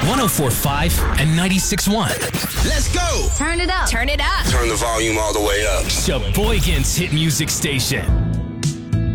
104.5 and 96.1. Let's go! Turn it up. Turn it up. Turn the volume all the way up. Sheboygan's hit music station.